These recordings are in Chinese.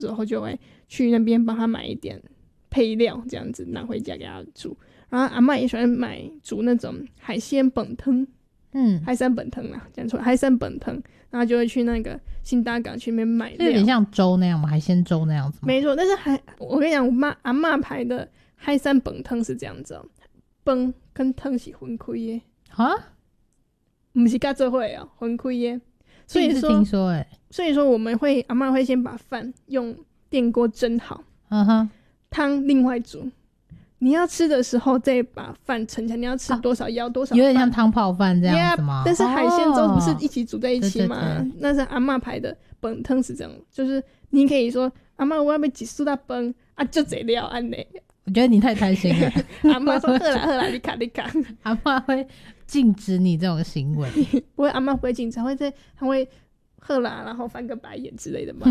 之后就会去那边帮他买一点配料，这样子拿回家给他煮。然后阿嬷也喜欢买煮那种海鲜本汤，海参本汤啊，讲错了，海参本汤，然后就会去那个新大港去那边买料， 有点像粥那样吗？海鲜粥那样子吗？ 没错，但是我跟你讲，阿嬷牌的海参本汤是这样子哦，本跟汤是分开的啊， 不是跟做伙哦，分开的。所以说， 听说所以说阿嬷会先把饭用电锅蒸好，汤另外煮。你要吃的时候再把饭盛起来，你要吃多少舀多少饭， 有点像汤泡饭这样子吗？ 但是海鲜粥不是一起煮在一起吗？对，那是阿嬷牌的本汤是这样，就是你可以说阿嬷我要被几束大崩啊，就这料安呢。 我觉得你太贪心了。 阿嬷说喝啦，你卡。 阿嬷会禁止你这种行为。 不会，阿嬷不会禁止，她会喝啦，然后翻个白眼之类的嘛。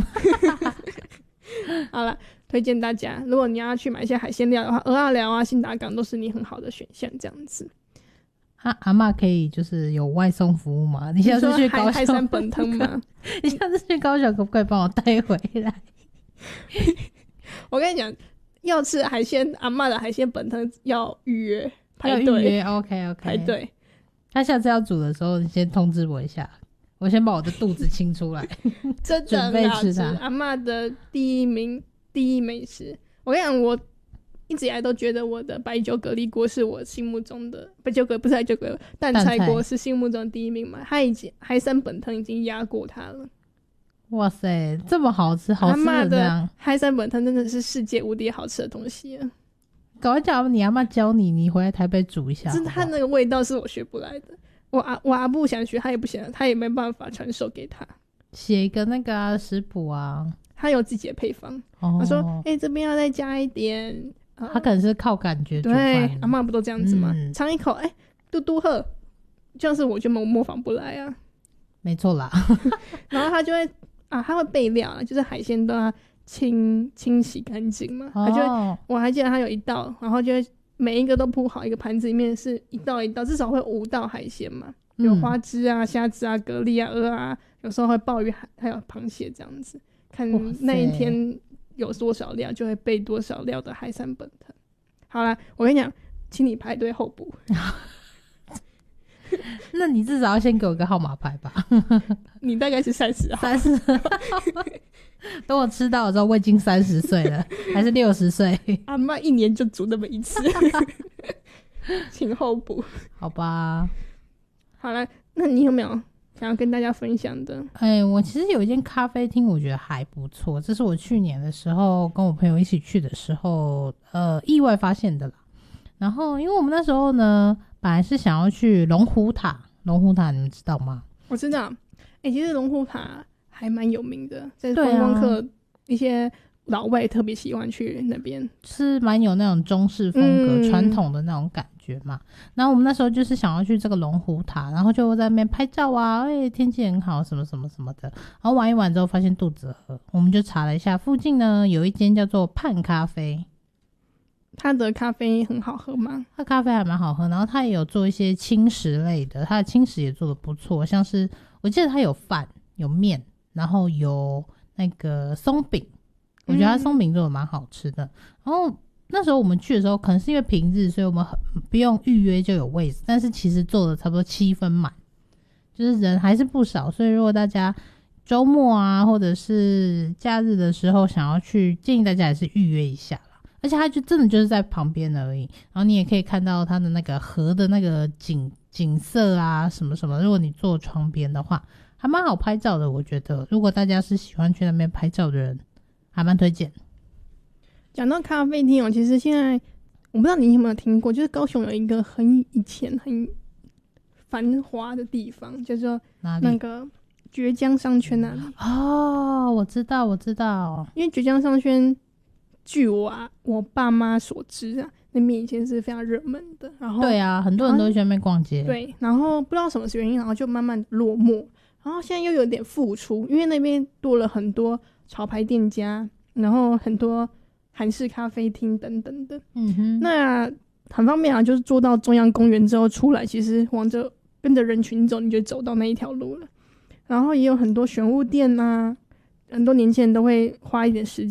好了，推荐大家，如果你要去买一些海鲜料的话，蚵仔寮啊、新达港都是你很好的选项，这样子。 阿嬷可以就是有外送服务吗？你下次去高雄海参本汤吗？ 你下次去高雄可不可以帮我带回来？ 我跟你讲，要吃海鲜，阿嬷的海鲜本汤要预约排队。 要预约 OK 排队。 他下次要煮的时候，你先通知我一下，我先把我的肚子清出来， 真的准备吃它。 阿嬷的第一美食，我跟你讲，我一直以来都觉得我的白酒蛤蜊锅是我心目中的白酒蛤不是白酒蛤蛋菜锅是心目中的第一名嘛，它已经海参本汤已经压过它了。 哇塞，这么好吃，好吃的这样！ 阿嬷的海参本汤真的是世界无敌好吃的东西啊！ 赶快叫你阿嬷教你，你回来台北煮一下好不好。 就是它那个味道是我学不来的，我阿布想学，他也不想，他也没办法传授给他。 写一个那个食谱啊， 他有自己的配方。他说：“这边要再加一点。” 他可能是靠感觉煮饭。 对，阿嬷不都这样子吗？尝一口，嘟嘟喝，这样是我就模仿不来啊。 没错啦。 然后他就会他会备料啊，就是海鲜都要清洗干净嘛。他就会，我还记得他有一道，然后就会每一个都铺好一个盘子，里面是一道一道，至少会5道海鲜嘛，有花枝啊、虾子啊、蛤蜊啊、鹅啊，有时候会鲍鱼，还有螃蟹这样子。看那一天有多少料，就会备多少料的海参本汤。好啦，我跟你讲，请你排队候补。 那你至少要先给我个号码牌吧。 你大概是30号。 等我吃到的时候，我已经30岁了，还是60岁？ 阿嬷1年就煮那么一次。请候补。 好吧。 好了，那你有没有想要跟大家分享的？ 我其实有一间咖啡厅，我觉得还不错。这是我去年的时候跟我朋友一起去的时候，意外发现的啦。然后，因为我们那时候呢，本来是想要去龙虎塔。龙虎塔你们知道吗？ 我知道。其实龙虎塔还蛮有名的，在观光客一些老外特别喜欢去那边， 是蛮有那种中式风格、传统的那种感觉嘛。然后我们那时候就是想要去这个龙虎塔，然后就在那边拍照啊，天气很好，什么什么什么的。然后玩一玩之后发现肚子饿，我们就查了一下，附近呢有一间叫做盼咖啡。 它的咖啡很好喝吗？ 它咖啡还蛮好喝，然后它也有做一些轻食类的，它的轻食也做得不错，像是我记得它有饭、有面，然后有那个松饼，我觉得它松饼做得蛮好吃的。然后那时候我们去的时候，可能是因为平日，所以我们不用预约就有位置，但是其实做的差不多7分满，就是人还是不少。所以如果大家周末啊，或者是假日的时候想要去，建议大家还是预约一下。而且它就真的就是在旁边而已，然后你也可以看到它的那个河的那个景色啊什么什么，如果你坐窗边的话还蛮好拍照的。我觉得如果大家是喜欢去那边拍照的人，还蛮推荐。 讲到咖啡厅其实现在我不知道你有没有听过，就是高雄有一个以前很繁华的地方，叫做那个崛江商圈那里。 我知道， 因为崛江商圈据我爸妈所知啊，那边以前是非常热门的，然后对啊，很多人都去那边逛街。 对，然后不知道什么原因，然后就慢慢落寞，然后现在又有点复出，因为那边多了很多潮牌店家，然后很多韩式咖啡厅等等的。那很方便啊，就是坐到中央公园之后出来，其实跟着人群走，你就走到那一条路了。然后也有很多选物店啊， 很多年轻人都会花一点时间